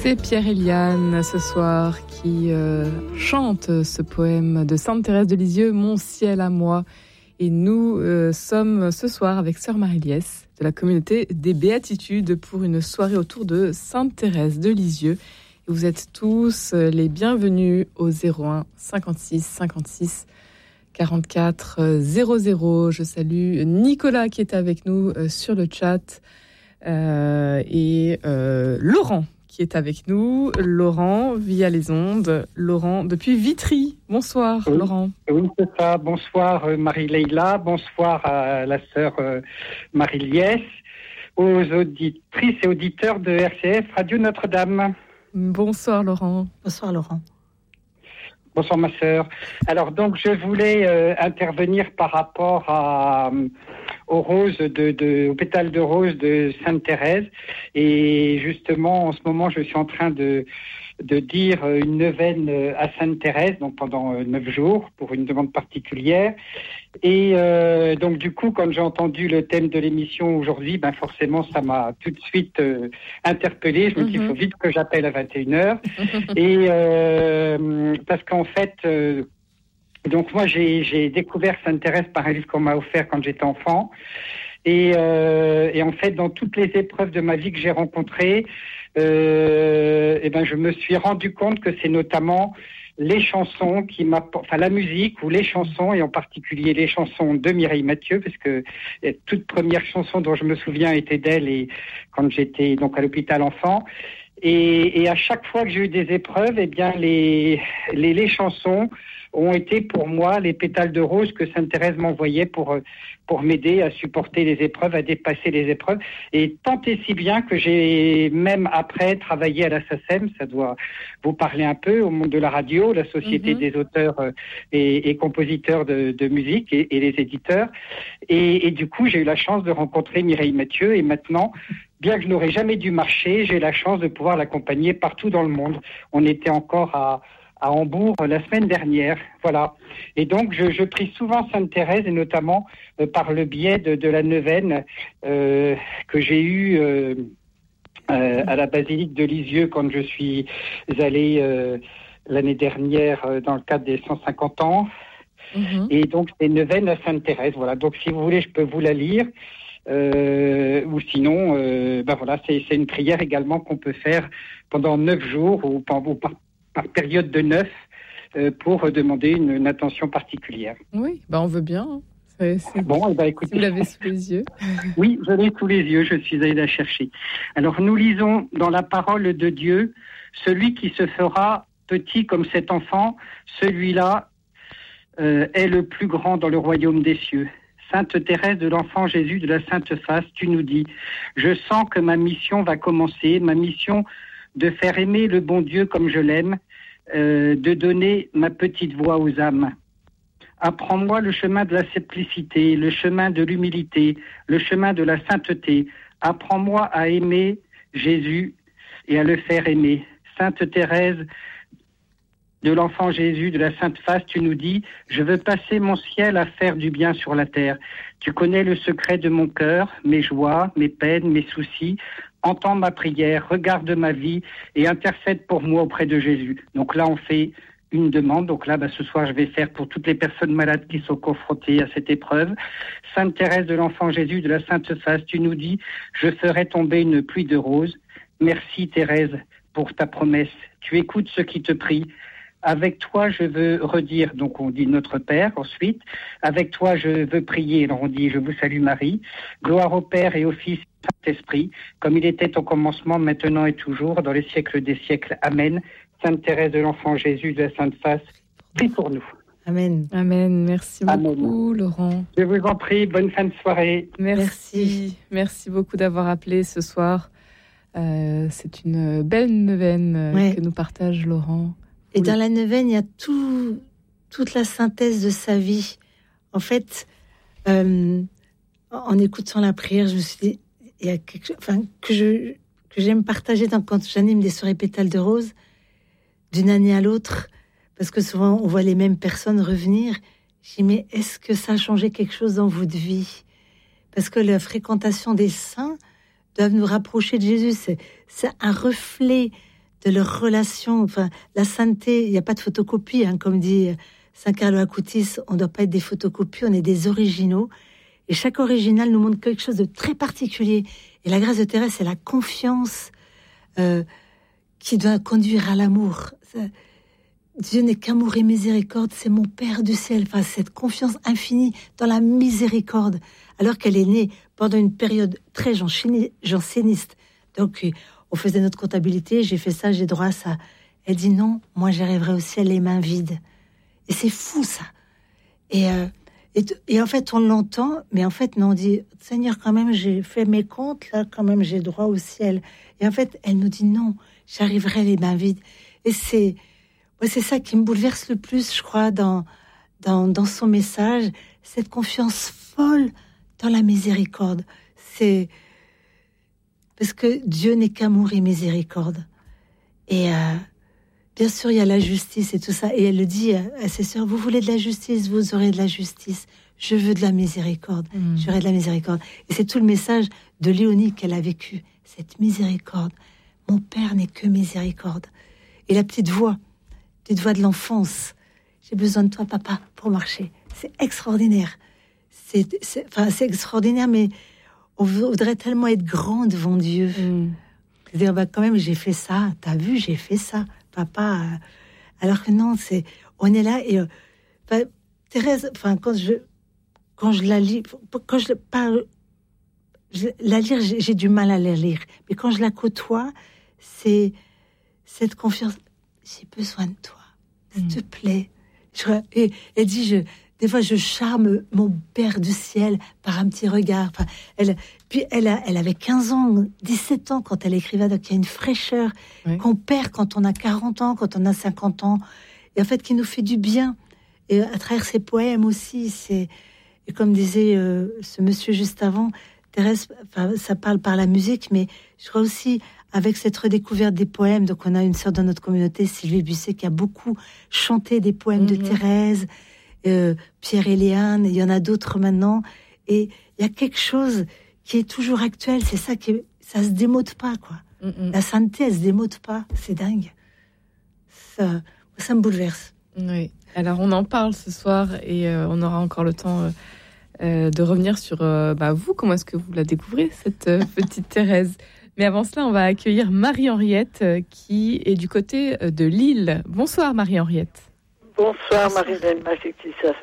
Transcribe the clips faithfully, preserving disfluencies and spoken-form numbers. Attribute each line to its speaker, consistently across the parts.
Speaker 1: C'est Pierre-Éliane ce soir qui euh, chante ce poème de Sainte Thérèse de Lisieux, Mon ciel à moi. Et nous euh, sommes ce soir avec Sœur Marie-Liesse de la communauté des Béatitudes pour une soirée autour de Sainte Thérèse de Lisieux. Et vous êtes tous les bienvenus au zéro un cinquante-six cinquante-six quarante-quatre zéro zéro. Je salue Nicolas qui est avec nous euh, sur le chat euh, et euh, Laurent qui est avec nous. Laurent, via les ondes. Laurent, depuis Vitry. Bonsoir,
Speaker 2: oui,
Speaker 1: Laurent.
Speaker 2: Oui, c'est ça. Bonsoir, euh, Marie-Leila. Bonsoir à la sœur euh, Marie-Liesse, aux auditrices et auditeurs de R C F Radio Notre-Dame.
Speaker 1: Bonsoir, Laurent.
Speaker 3: Bonsoir, Laurent.
Speaker 2: Bonsoir, ma sœur. Alors, donc, je voulais euh, intervenir par rapport à... Euh, aux roses de, de, au pétale de rose de Sainte Thérèse. Et justement, en ce moment, je suis en train de, de dire une neuvaine à Sainte Thérèse, donc pendant neuf jours, pour une demande particulière. Et euh, donc, du coup, quand j'ai entendu le thème de l'émission aujourd'hui, ben forcément, ça m'a tout de suite euh, interpellée. Je me dis, il mm-hmm. faut vite que j'appelle à vingt et une heures. Et euh, parce qu'en fait... Euh, Donc moi j'ai, j'ai découvert Sainte Thérèse par un livre qu'on m'a offert quand j'étais enfant et, euh, et en fait dans toutes les épreuves de ma vie que j'ai rencontrées, euh, et ben je me suis rendu compte que c'est notamment les chansons qui m'apportent, enfin la musique ou les chansons et en particulier les chansons de Mireille Mathieu parce que la toute première chanson dont je me souviens était d'elle et quand j'étais donc à l'hôpital enfant. Et, et à chaque fois que j'ai eu des épreuves, eh bien les, les, les chansons ont été pour moi les pétales de rose que Sainte Thérèse m'envoyait pour, pour m'aider à supporter les épreuves, à dépasser les épreuves. Et tant et si bien que j'ai même après travaillé à la S A C E M, ça doit vous parler un peu, au monde de la radio, la Société mm-hmm. des auteurs et, et compositeurs de, de musique et, et les éditeurs. Et, et du coup, j'ai eu la chance de rencontrer Mireille Mathieu et maintenant... Bien que je n'aurais jamais dû marcher, j'ai la chance de pouvoir l'accompagner partout dans le monde. On était encore à, à Hambourg la semaine dernière, voilà. Et donc, je, je prie souvent Sainte Thérèse, et notamment euh, par le biais de, de la neuvaine euh, que j'ai eue euh, euh, à la basilique de Lisieux quand je suis allé euh, l'année dernière euh, dans le cadre des cent cinquante ans. Mmh. Et donc, c'est une neuvaine à Sainte Thérèse, voilà. Donc, si vous voulez, je peux vous la lire. Euh, ou sinon, euh, ben voilà, c'est, c'est une prière également qu'on peut faire pendant neuf jours ou par, ou par, par période de neuf euh, pour demander une, une attention particulière.
Speaker 1: Oui, ben on veut bien. Hein. C'est, c'est...
Speaker 2: Bon, et ben écoutez,
Speaker 1: si vous l'avez sous les yeux.
Speaker 2: Oui, je l'ai sous les yeux. Je suis allé la chercher. Alors, nous lisons dans la parole de Dieu, celui qui se fera petit comme cet enfant, celui-là euh, est le plus grand dans le royaume des cieux. Sainte Thérèse de l'Enfant Jésus de la Sainte Face, tu nous dis, je sens que ma mission va commencer, ma mission de faire aimer le bon Dieu comme je l'aime, euh, de donner ma petite voix aux âmes. Apprends-moi le chemin de la simplicité, le chemin de l'humilité, le chemin de la sainteté. Apprends-moi à aimer Jésus et à le faire aimer. Sainte Thérèse de l'Enfant Jésus, de la Sainte Face, tu nous dis, je veux passer mon ciel à faire du bien sur la terre. Tu connais le secret de mon cœur, mes joies, mes peines, mes soucis. Entends ma prière, regarde ma vie et intercède pour moi auprès de Jésus. Donc là, on fait une demande. Donc là, bah, ce soir, je vais faire pour toutes les personnes malades qui sont confrontées à cette épreuve. Sainte Thérèse de l'Enfant Jésus, de la Sainte Face, tu nous dis, je ferai tomber une pluie de roses. Merci Thérèse pour ta promesse. Tu écoutes ceux qui te prient. Avec toi, je veux redire, donc on dit notre Père ensuite. Avec toi, je veux prier, alors on dit je vous salue Marie. Gloire au Père et au Fils et au Saint-Esprit, comme il était au commencement, maintenant et toujours, dans les siècles des siècles. Amen. Sainte Thérèse de l'Enfant Jésus de la Sainte Face, prie pour nous.
Speaker 3: Amen.
Speaker 1: Amen. Merci
Speaker 2: Amen.
Speaker 1: beaucoup, Laurent.
Speaker 2: Je vous en prie, bonne fin de soirée.
Speaker 1: Merci. Merci, Merci beaucoup d'avoir appelé ce soir. Euh, c'est une belle neuvaine ouais. que nous partage Laurent.
Speaker 3: Et oui. Dans la neuvaine, il y a tout, toute la synthèse de sa vie. En fait, euh, en écoutant la prière, je me suis dit, il y a quelque chose, enfin, que je que j'aime partager dans, quand j'anime des soirées pétales de rose, d'une année à l'autre, parce que souvent on voit les mêmes personnes revenir. Je dis, mais est-ce que ça a changé quelque chose dans votre vie ? Parce que la fréquentation des saints doit nous rapprocher de Jésus. C'est, c'est un reflet de leur relation. Enfin, la sainteté, il n'y a pas de photocopie, hein, comme dit Saint Carlo Acutis, on ne doit pas être des photocopies, on est des originaux. Et chaque original nous montre quelque chose de très particulier. Et la grâce de Thérèse, c'est la confiance euh, qui doit conduire à l'amour. Ça, Dieu n'est qu'amour et miséricorde, c'est mon Père du ciel. Enfin, cette confiance infinie dans la miséricorde, alors qu'elle est née pendant une période très janséniste. Donc, on faisait notre comptabilité, j'ai fait ça, j'ai droit à ça. Elle dit non, moi j'arriverai au ciel les mains vides. Et c'est fou ça. Et, euh, et, et en fait, on l'entend, mais en fait, non, on dit Seigneur, quand même, j'ai fait mes comptes, là, quand même, j'ai droit au ciel. Et en fait, elle nous dit non, j'arriverai les mains vides. Et c'est, ouais, c'est ça qui me bouleverse le plus, je crois, dans, dans, dans son message, cette confiance folle dans la miséricorde. C'est parce que Dieu n'est qu'amour et miséricorde. Et euh, bien sûr, il y a la justice et tout ça. Et elle le dit à ses sœurs, vous voulez de la justice, vous aurez de la justice. Je veux de la miséricorde, mmh. j'aurai de la miséricorde. Et c'est tout le message de Léonie qu'elle a vécu, cette miséricorde. Mon Père n'est que miséricorde. Et la petite voix, petite voix de l'enfance. J'ai besoin de toi, papa, pour marcher. C'est extraordinaire. C'est, c'est, enfin, c'est extraordinaire, mais on voudrait tellement être grand devant Dieu. Mm. Dire, bah, quand même, j'ai fait ça. T'as vu, j'ai fait ça, papa. Alors que non, c'est, on est là et, euh, bah, Thérèse, enfin, quand je, quand je la lis, quand je parle, je, la lire, j'ai, j'ai du mal à la lire. Mais quand je la côtoie, c'est cette confiance. J'ai besoin de toi, s'il mm. te plaît. Je, et elle dit, je, des fois, je charme mon Père du ciel par un petit regard. Enfin, elle, puis elle, a, elle avait quinze ans, dix-sept ans quand elle écrivait. Donc, il y a une fraîcheur oui. qu'on perd quand on a quarante ans, quand on a cinquante ans. Et en fait, qui nous fait du bien. Et à travers ses poèmes aussi. C'est, et comme disait euh, ce monsieur juste avant, Thérèse, enfin, ça parle par la musique, mais je crois aussi avec cette redécouverte des poèmes. Donc, on a une sœur de notre communauté, Sylvie Busset, qui a beaucoup chanté des poèmes mm-hmm. de Thérèse. Euh, Pierre et Léane, il y en a d'autres maintenant, et il y a quelque chose qui est toujours actuel. C'est ça qui, ça se démode pas, quoi. Mm-mm. La sainteté, elle se démode pas. C'est dingue. Ça, ça me bouleverse.
Speaker 1: Oui. Alors on en parle ce soir et euh, on aura encore le temps euh, euh, de revenir sur euh, bah, vous. Comment est-ce que vous la découvrez, cette euh, petite Thérèse? Mais avant cela, on va accueillir Marie-Henriette euh, qui est du côté euh, de Lille. Bonsoir Marie-Henriette.
Speaker 4: Bonsoir Marie-Hélène Majestissa.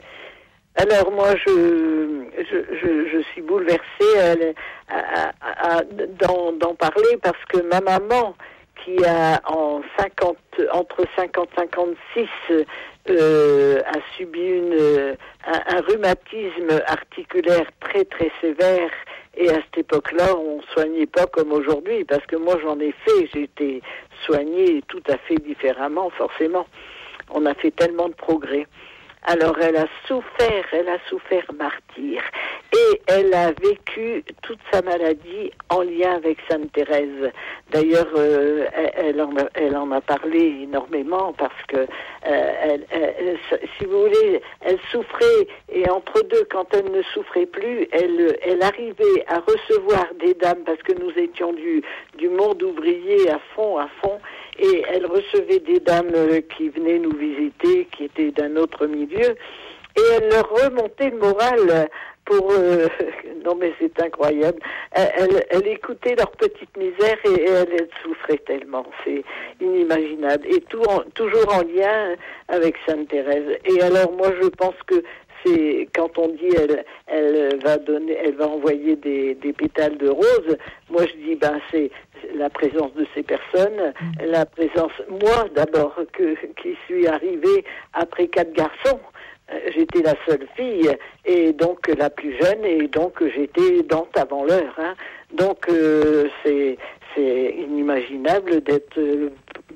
Speaker 4: Alors moi je, je, je, je suis bouleversée à, à, à, d'en, d'en parler parce que ma maman qui a en cinquante, entre cinquante et cinquante-six euh, a subi une, un, un rhumatisme articulaire très très sévère et à cette époque-là on ne soignait pas comme aujourd'hui parce que moi j'en ai fait, j'ai été soignée tout à fait différemment forcément. On a fait tellement de progrès. Alors elle a souffert, elle a souffert martyr et elle a vécu toute sa maladie en lien avec Sainte Thérèse. D'ailleurs, euh, elle, elle, en a, elle en a parlé énormément parce que, euh, elle, elle, si vous voulez, elle souffrait et entre deux, quand elle ne souffrait plus, elle, elle arrivait à recevoir des dames parce que nous étions du, du monde ouvrier à fond, à fond. Et elle recevait des dames qui venaient nous visiter, qui étaient d'un autre milieu, et elle leur remontait le moral pour... Euh, non mais c'est incroyable. Elle, elle, elle écoutait leur petite misère et elle, elle souffrait tellement. C'est inimaginable. Et tout en, toujours en lien avec Sainte Thérèse. Et alors moi je pense que c'est quand on dit elle, elle va donner, elle va envoyer des, des pétales de rose. Moi je dis ben c'est la présence de ces personnes, la présence moi d'abord que qui suis arrivée après quatre garçons. J'étais la seule fille et donc la plus jeune et donc j'étais dante avant l'heure. Hein. Donc euh, c'est c'est inimaginable d'être euh,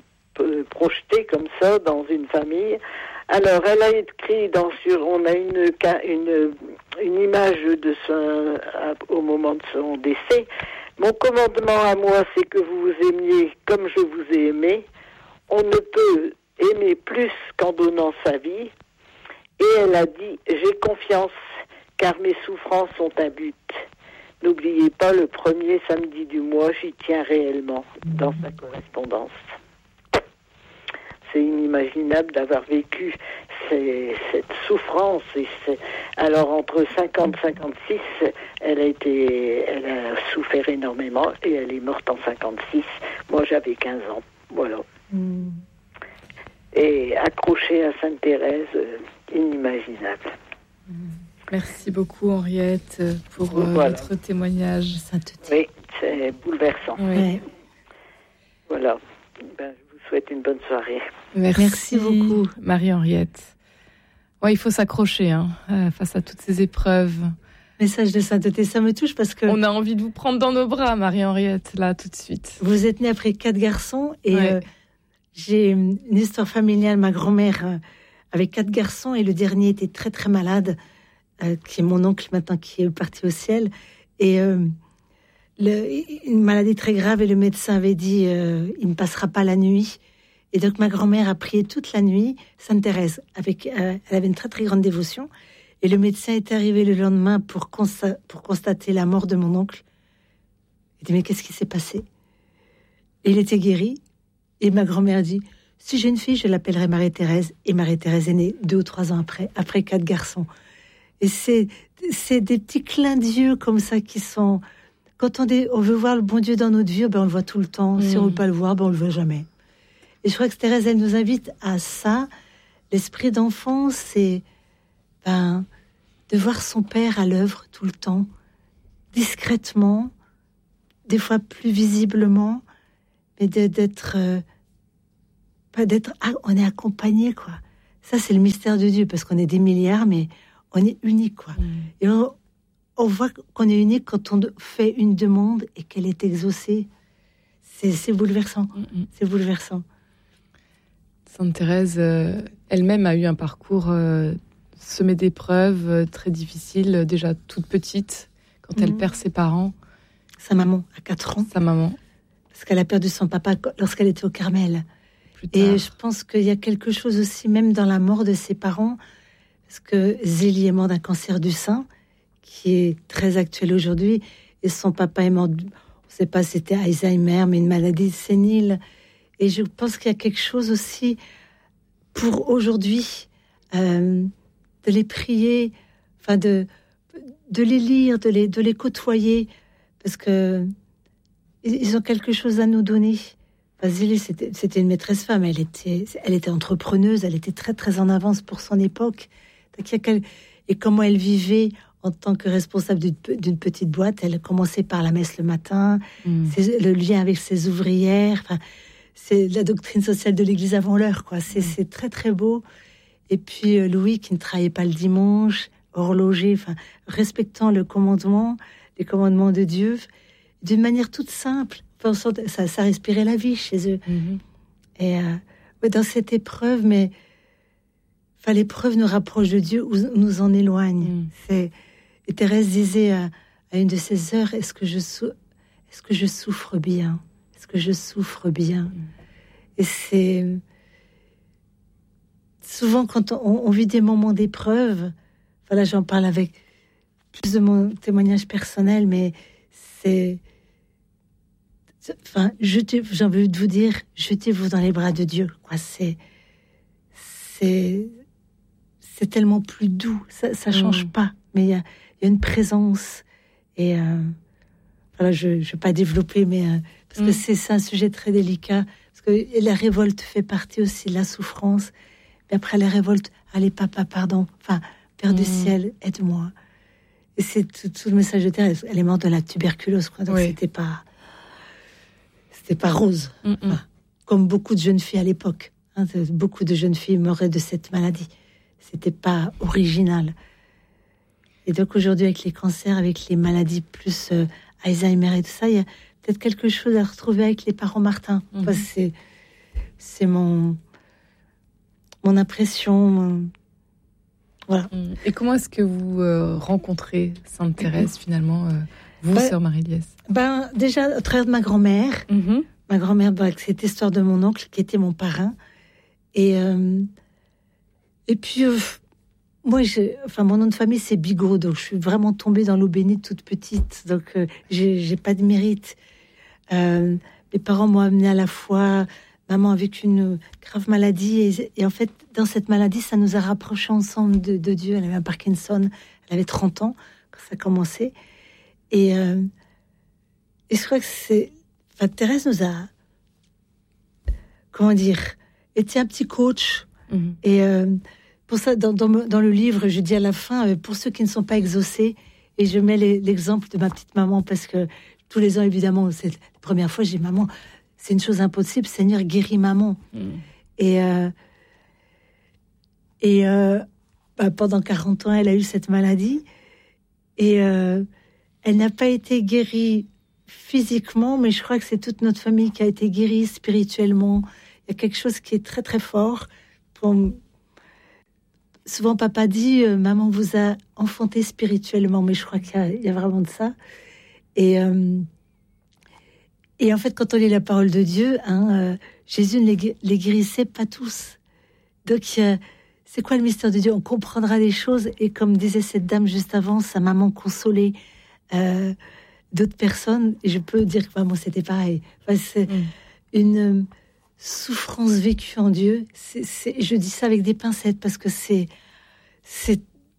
Speaker 4: projetée comme ça dans une famille. Alors, elle a écrit dans sur, on a une une une image de son au moment de son décès. Mon commandement à moi, c'est que vous vous aimiez comme je vous ai aimé. On ne peut aimer plus qu'en donnant sa vie. Et elle a dit, j'ai confiance, car mes souffrances ont un but. N'oubliez pas, le premier samedi du mois, j'y tiens réellement dans sa correspondance. C'est inimaginable d'avoir vécu ces, cette souffrance. Et c'est, alors, entre cinquante et cinquante-six, elle a, été, elle a souffert énormément et elle est morte en cinquante-six. Moi, j'avais quinze ans. Voilà. Mm. Et accrochée à Sainte-Thérèse, euh, inimaginable.
Speaker 1: Merci beaucoup, Henriette, pour euh, voilà. votre témoignage.
Speaker 4: Oui, c'est bouleversant.
Speaker 1: Oui.
Speaker 4: Voilà. Ben, je vous souhaite une bonne soirée.
Speaker 1: Merci, Merci beaucoup, Marie-Henriette. Ouais, il faut s'accrocher hein, face à toutes ces épreuves.
Speaker 3: Message de sainteté, ça me touche parce que...
Speaker 1: On a envie de vous prendre dans nos bras, Marie-Henriette, là, tout de suite.
Speaker 3: Vous êtes née après quatre garçons et ouais. euh, j'ai une histoire familiale. Ma grand-mère euh, avait quatre garçons et le dernier était très, très malade, euh, qui est mon oncle maintenant, qui est parti au ciel. Et euh, le, une maladie très grave et le médecin avait dit euh, il ne passera pas la nuit. Et donc ma grand-mère a prié toute la nuit Sainte-Thérèse. Avec, euh, elle avait une très, très grande dévotion. Et le médecin est arrivé le lendemain pour, consta- pour constater la mort de mon oncle. Il dit, mais qu'est-ce qui s'est passé? Et il était guéri. Et ma grand-mère dit, si j'ai une fille, je l'appellerai Marie-Thérèse. Et Marie-Thérèse est née deux ou trois ans après, après quatre garçons. Et c'est, c'est des petits clins d'yeux comme ça qui sont... Quand on, est, on veut voir le bon Dieu dans notre vie, ben on le voit tout le temps. Mmh. Si on ne veut pas le voir, ben on ne le voit jamais. Et je crois que Thérèse, elle nous invite à ça. L'esprit d'enfant, c'est... Ben, de voir son père à l'œuvre tout le temps, discrètement, des fois plus visiblement, mais de, d'être, euh, pas d'être, ah, on est accompagné quoi. Ça c'est le mystère de Dieu parce qu'on est des milliards, mais on est unique quoi. Mmh. Et on, on voit qu'on est unique quand on fait une demande et qu'elle est exaucée. C'est, c'est bouleversant, mmh. c'est bouleversant.
Speaker 1: Sainte Thérèse euh, elle-même a eu un parcours. Euh, semé d'épreuves euh, très difficiles, déjà toute petite, quand mmh. elle perd ses parents.
Speaker 3: Sa maman, à quatre ans.
Speaker 1: Sa maman.
Speaker 3: Parce qu'elle a perdu son papa lorsqu'elle était au Carmel. Et je pense qu'il y a quelque chose aussi, même dans la mort de ses parents, parce que Zélie est mort d'un cancer du sein, qui est très actuel aujourd'hui, et son papa est mort, on ne sait pas si c'était Alzheimer, mais une maladie sénile. Et je pense qu'il y a quelque chose aussi, pour aujourd'hui, euh, de les prier, enfin de, de les lire, de les, de les côtoyer, parce que ils ont quelque chose à nous donner. Vasily, c'était, c'était une maîtresse femme, elle était, elle était entrepreneuse, elle était très très en avance pour son époque. Donc, il y a quel... Et comment elle vivait en tant que responsable d'une, d'une petite boîte, elle commençait par la messe le matin, mmh. c'est, le lien avec ses ouvrières, enfin, c'est la doctrine sociale de l'Église avant l'heure, quoi. C'est, mmh. c'est très très beau. Et puis euh, Louis qui ne travaillait pas le dimanche, horloger, enfin respectant le commandement, les commandements de Dieu, d'une manière toute simple. Enfin, ça, ça respirait la vie chez eux. Mm-hmm. Et euh, dans cette épreuve, mais enfin, l'épreuve nous rapproche de Dieu ou nous en éloigne. Mm. C'est, et Thérèse disait à, à une de ces heures, est-ce que je sou... est-ce que je souffre bien? Est-ce que je souffre bien? Mm. Et c'est souvent, quand on, on vit des moments d'épreuve, voilà, j'en parle avec plus de mon témoignage personnel, mais c'est... Enfin, jetez, j'ai envie de vous dire, jetez-vous dans les bras de Dieu. Quoi, c'est, c'est, c'est tellement plus doux, ça ne change mmh. pas, mais il y a, y a une présence. Et euh, voilà, je ne vais pas développer, mais euh, parce mmh. que c'est, c'est un sujet très délicat, parce que la révolte fait partie aussi de la souffrance. Mais après la révolte, allez papa, pardon, enfin, Père mmh. du ciel, aide-moi. Et c'est tout, tout le message de Thérèse. Elle est morte de la tuberculose, quoi, donc oui. c'était pas... C'était pas rose, mm-hmm. enfin, comme beaucoup de jeunes filles à l'époque. Hein, beaucoup de jeunes filles mouraient de cette maladie. C'était pas original. Et donc aujourd'hui, avec les cancers, avec les maladies plus euh, Alzheimer et tout ça, il y a peut-être quelque chose à retrouver avec les parents Martin. Mm-hmm. Enfin, c'est, c'est mon, mon impression. Mon... Voilà.
Speaker 1: Et comment est-ce que vous euh, rencontrez Sainte Thérèse finalement, euh, vous, bah, sœur Marie-Liesse?
Speaker 3: Ben, déjà, au travers de ma grand-mère, mm-hmm. ma grand-mère, ben, cette histoire de mon oncle qui était mon parrain. Et, euh, et puis, euh, moi, je, enfin, mon nom de famille, c'est Bigot, donc je suis vraiment tombée dans l'eau bénite toute petite, donc euh, j'ai, j'ai pas de mérite. Euh, mes parents m'ont amenée à la foi. Maman a vécu une grave maladie, et, et en fait, dans cette maladie, ça nous a rapprochés ensemble de, de Dieu. Elle avait un Parkinson, elle avait trente ans quand ça a commencé. Et, euh, et je crois que c'est... Enfin, Thérèse nous a... Comment dire, était un petit coach. Mmh. Et euh, pour ça, dans, dans, dans le livre, je dis à la fin, euh, pour ceux qui ne sont pas exaucés, et je mets les, l'exemple de ma petite maman, parce que tous les ans, évidemment, c'est la première fois, j'ai dit, maman, c'est une chose impossible, Seigneur, guéris maman. Mmh. Et, euh, et euh, bah, pendant quarante ans, elle a eu cette maladie, et euh, elle n'a pas été guérie physiquement, mais je crois que c'est toute notre famille qui a été guérie spirituellement. Il y a quelque chose qui est très très fort. Pour... Souvent papa dit euh, maman vous a enfanté spirituellement, mais je crois qu'il y a, il y a vraiment de ça. Et, euh, et en fait, quand on lit la parole de Dieu, hein, euh, Jésus ne les, les guérissait pas tous. Donc euh, c'est quoi le mystère de Dieu? On comprendra les choses, et comme disait cette dame juste avant, sa maman consolait euh, d'autres personnes, et je peux dire que maman c'était pareil. Enfin, c'est mmh. une souffrance vécue en Dieu. C'est, c'est, je dis ça avec des pincettes parce que c'est, c'est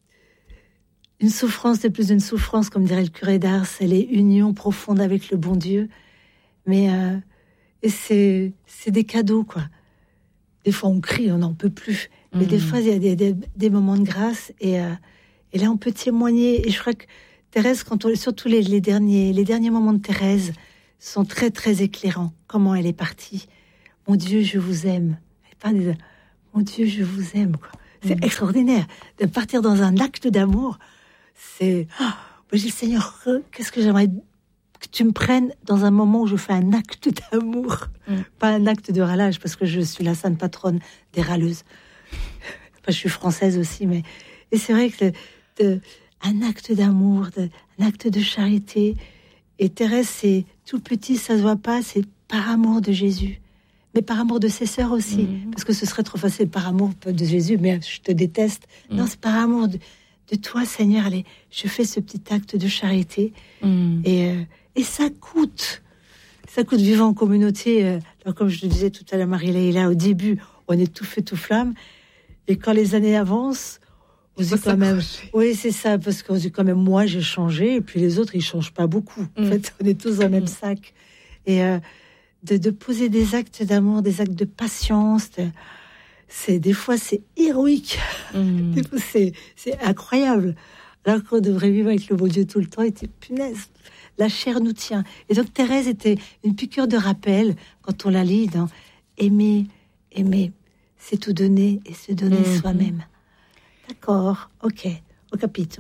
Speaker 3: une souffrance, c'est plus une souffrance, comme dirait le curé d'Ars. Elle est union profonde avec le bon Dieu. Mais euh, et c'est, c'est des cadeaux, quoi. Des fois on crie, on n'en peut plus. Mais mmh. des fois il y a des, des, des moments de grâce, et, euh, et là on peut témoigner. Et je crois que Thérèse, quand on, surtout les, les derniers, les derniers moments de Thérèse sont très très éclairants. Comment elle est partie. Mon Dieu, je vous aime. Et pas des... Mon Dieu, je vous aime, quoi. C'est mmh. extraordinaire de partir dans un acte d'amour. C'est. Oh, moi, j'ai dit, Seigneur, qu'est-ce que j'aimerais que tu me prennes dans un moment où je fais un acte d'amour, mmh. pas un acte de râlage, parce que je suis la sainte patronne des râleuses. Enfin, je suis française aussi, mais et c'est vrai que de... un acte d'amour, de... un acte de charité. Et Thérèse, c'est tout petit, ça se voit pas, c'est par amour de Jésus. Mais par amour de ses sœurs aussi, mmh. parce que ce serait trop facile, par amour de Jésus, mais je te déteste. Mmh. Non, c'est par amour de, de toi, Seigneur. Allez, je fais ce petit acte de charité. Mmh. Et, euh, et ça coûte. Ça coûte vivre en communauté. Euh, alors, comme je le disais tout à l'heure, Marie-Leila, au début, on est tout feu, tout flamme. Et quand les années avancent, on se dit quand même... Oui, c'est ça, parce qu'on se dit quand même, moi, j'ai changé, et puis les autres, ils changent pas beaucoup. Mmh. En fait, on est tous dans le même sac. Et... Euh, De, de poser des actes d'amour, des actes de patience, de, c'est des fois c'est héroïque, mmh. des fois c'est c'est incroyable. Alors qu'on devrait vivre avec le bon Dieu tout le temps, et était punaise, la chair nous tient. Et donc Thérèse était une piqûre de rappel quand on la lit dans aimer, aimer, c'est tout donner et se donner mmh. soi-même. D'accord, ok. Au capito.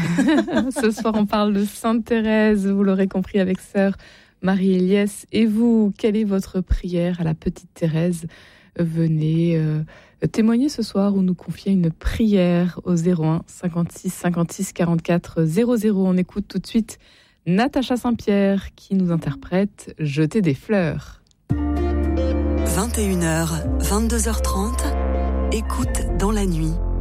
Speaker 1: Ce soir, on parle de Sainte Thérèse, vous l'aurez compris, avec sœur Marie-Eliès. Et vous, quelle est votre prière à la petite Thérèse? Venez euh, témoigner ce soir ou nous confier une prière au zéro un cinquante-six cinquante-six quarante-quatre zéro zéro. On écoute tout de suite Natacha Saint-Pierre qui nous interprète Jeter des fleurs.
Speaker 5: vingt et une heures, vingt-deux heures trente, écoute dans la nuit.